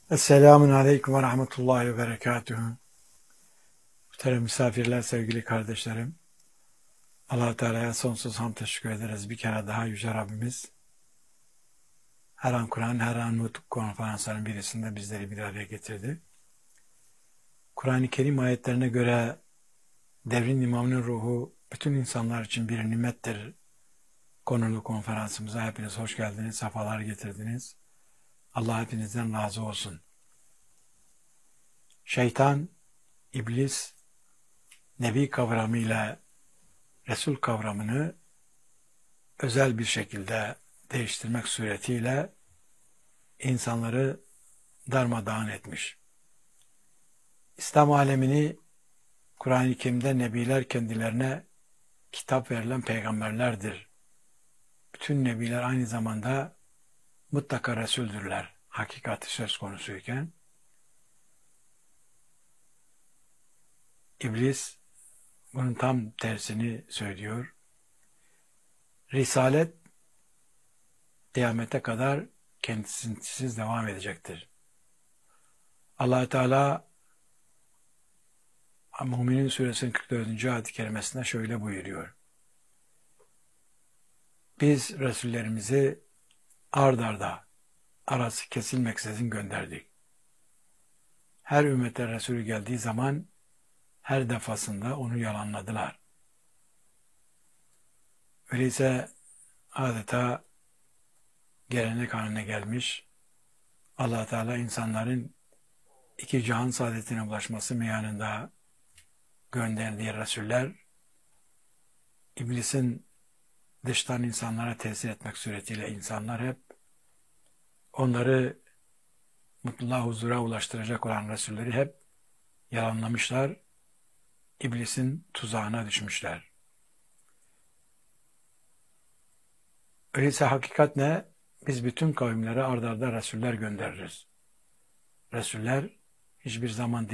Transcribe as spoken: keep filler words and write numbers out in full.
Esselamun Aleyküm ve Rahmetullahi ve Berekatühü. Muhterem misafirler, sevgili kardeşlerim. Allah-u Teala'ya sonsuz hamd teşekkür ederiz. Bir kere daha Yüce Rabbimiz her an Kur'an, her an Nutuk konferansların birisinde bizleri bir araya getirdi. Kur'an-ı Kerim ayetlerine göre devrin imamının ruhu bütün insanlar için bir nimettir. Konulu konferansımıza hepiniz hoş geldiniz, sefalar getirdiniz. Allah hepinizden razı olsun. Şeytan, iblis, Nebi kavramıyla Resul kavramını özel bir şekilde değiştirmek suretiyle insanları darmadağın etmiş. İslam alemini Kur'an-ı Kerim'de Nebiler kendilerine kitap verilen peygamberlerdir. Bütün Nebiler aynı zamanda mutlaka Resuldürler. Hakikati söz konusuyken İblis bunun tam tersini söylüyor. Risalet kıyamete kadar kendisiz devam edecektir. Allah-u Teala Müminin Suresinin kırk dördüncü ayet-i kerimesinde şöyle buyuruyor. Biz Resullerimizi ard arda arası kesilmeksizin gönderdik. Her ümmete Resulü geldiği zaman her defasında onu yalanladılar. Öyleyse adeta gelenek haline gelmiş, Allah Teala insanların iki cihan saadetine ulaşması meyanında gönderdiği Resuller, İblisin dıştan insanlara tesir etmek suretiyle insanlar hep onları mutluluğa, huzura ulaştıracak olan Resulleri hep yalanlamışlar, İblisin tuzağına düşmüşler. Öyleyse hakikat ne? Biz bütün kavimlere ard arda Resuller göndeririz. Resuller hiçbir zaman